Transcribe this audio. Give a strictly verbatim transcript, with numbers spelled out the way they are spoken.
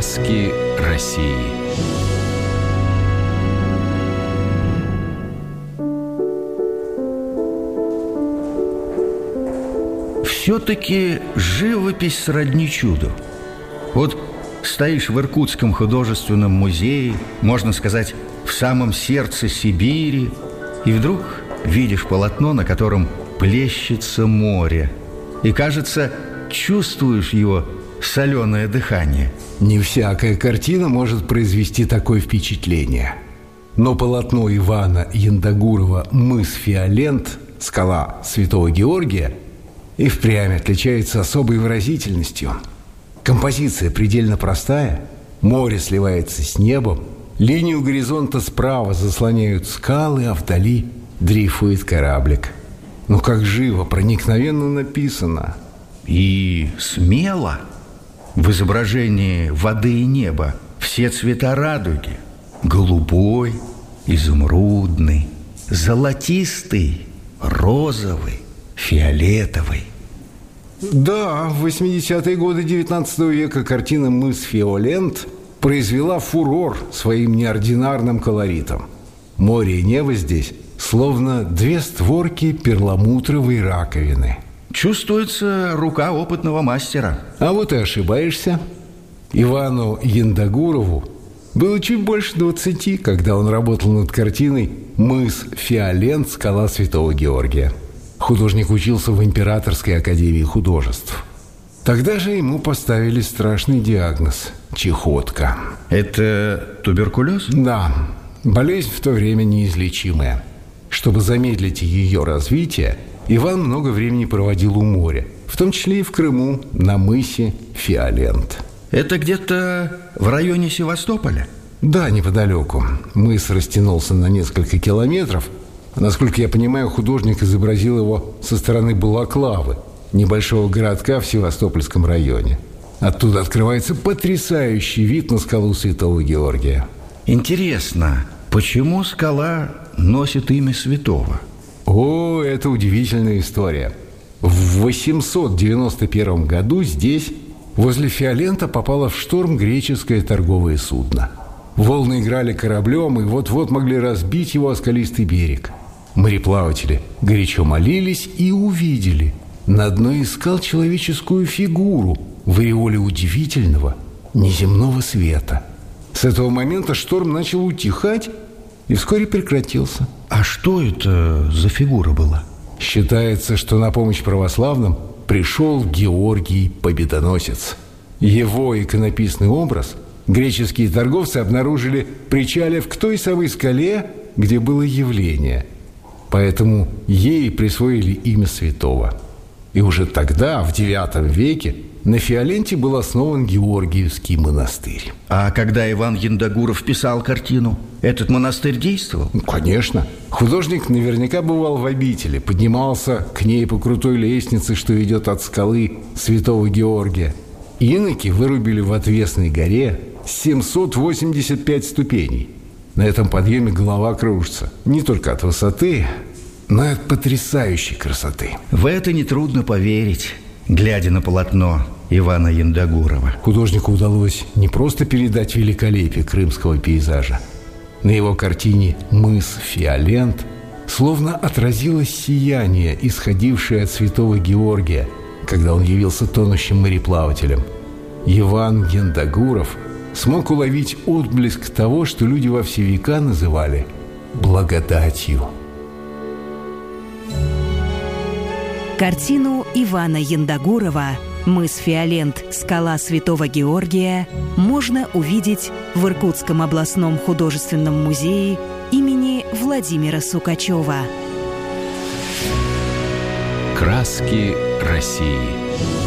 Краски России. Все-таки живопись сродни чуду. Вот стоишь в Иркутском художественном музее, можно сказать, в самом сердце Сибири, и вдруг видишь полотно, на котором плещется море, и, кажется, чувствуешь его соленое дыхание. Не всякая картина может произвести такое впечатление. Но полотно Ивана Яндагурова «Мыс Фиолент. Скала Святого Георгия» и впрямь отличается особой выразительностью. Композиция предельно простая, море сливается с небом, линию горизонта справа заслоняют скалы, а вдали дрейфует кораблик. Ну как живо, проникновенно написано. И смело. В изображении воды и неба все цвета радуги: голубой, изумрудный, золотистый, розовый, фиолетовый. Да, в восьмидесятые годы девятнадцатого века картина «Мыс Фиолент» произвела фурор своим неординарным колоритом. Море и небо здесь словно две створки перламутровой раковины. Чувствуется рука опытного мастера. А вот и ошибаешься. Ивану Яндагурову было чуть больше двадцати, когда он работал над картиной «Мыс Фиолент. Скала Святого Георгия». Художник учился в Императорской академии художеств. Тогда же ему поставили страшный диагноз – чехотка. Это туберкулез? Да, болезнь в то время неизлечимая. Чтобы замедлить ее развитие, Иван много времени проводил у моря, в том числе и в Крыму, на мысе Фиолент. Это где-то в районе Севастополя? Да, неподалеку. Мыс растянулся на несколько километров. Насколько я понимаю, художник изобразил его со стороны Балаклавы, небольшого городка в Севастопольском районе. Оттуда открывается потрясающий вид на скалу Святого Георгия. Интересно, почему скала носит имя святого? О, это удивительная история. В восемьсот девяносто первом году здесь, возле Фиолента, попало в шторм греческое торговое судно. Волны играли кораблем и вот-вот могли разбить его о скалистый берег. Мореплаватели горячо молились и увидели на одной из скал человеческую фигуру в ореоле удивительного неземного света. С этого момента шторм начал утихать и вскоре прекратился. А что это за фигура была? Считается, что на помощь православным пришел Георгий Победоносец. Его иконописный образ греческие торговцы обнаружили, причалив к той самой скале, где было явление. Поэтому ей присвоили имя святого. И уже тогда, в девятом веке, на Фиоленте был основан Георгиевский монастырь. А когда Иван Яндагуров писал картину, этот монастырь действовал? Ну, конечно. Художник наверняка бывал в обители, поднимался к ней по крутой лестнице, что идет от скалы Святого Георгия. Иноки вырубили в отвесной горе семьсот восемьдесят пять ступеней. На этом подъеме голова кружится. Не только от высоты, но и от потрясающей красоты. В это нетрудно поверить, глядя на полотно Ивана Яндагурова. Художнику удалось не просто передать великолепие крымского пейзажа. На его картине «Мыс Фиолент» словно отразилось сияние, исходившее от Святого Георгия, когда он явился тонущим мореплавателем. Иван Яндагуров смог уловить отблеск того, что люди во все века называли благодатью. Картину Ивана Яндагурова «Мыс Фиолент. Скала Святого Георгия» можно увидеть в Иркутском областном художественном музее имени Владимира Сукачева. Краски России.